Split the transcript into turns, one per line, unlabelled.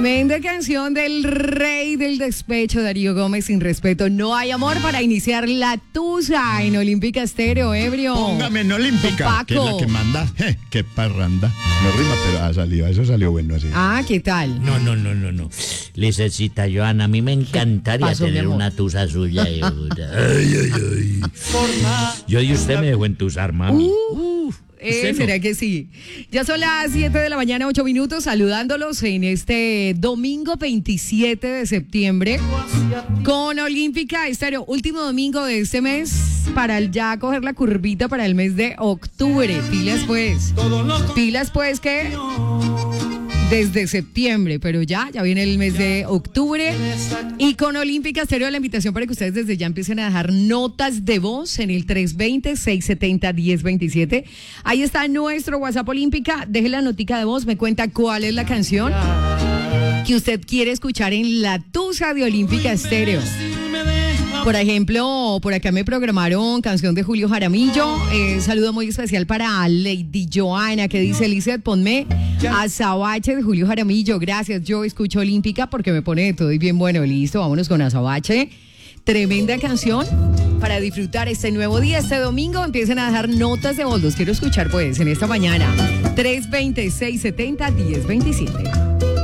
Tremenda canción del rey del despecho, Darío Gómez, Sin Respeto. No hay amor, para iniciar la tusa en Olímpica Estéreo, ebrio.
Póngame en Olímpica, que es la que manda. Qué parranda. No rima, pero eso salió bueno así.
Ah, ¿qué tal?
No. Licencita Joana, a mí me encantaría
Pasó,
tener una tusa suya. Ay. Yo y usted me dejó entusar, mami. ¿Usted no?
¿Será que sí? Ya son las 7 de la mañana, 8 minutos, saludándolos en este domingo 27 de septiembre con Olímpica Estéreo. Último domingo de este mes para ya coger la curvita para el mes de octubre. Pilas pues que desde septiembre, pero ya viene el mes de octubre. Y con Olímpica Estéreo la invitación para que ustedes desde ya empiecen a dejar notas de voz en el 320-670-1027. Ahí está nuestro WhatsApp Olímpica. Deje la notica de voz, me cuenta cuál es la canción que usted quiere escuchar en la tusa de Olímpica Estéreo. Por ejemplo, por acá me programaron canción de Julio Jaramillo. Saludo muy especial para Lady Joana, que dice: Lizeth, ponme Azabache de Julio Jaramillo. Gracias, yo escucho Olímpica porque me pone de todo y bien bueno. Listo, vámonos con Azabache. Tremenda canción para disfrutar este nuevo día, este domingo. Empiecen a dejar notas de voz. Los quiero escuchar pues en esta mañana. 320-670-1027.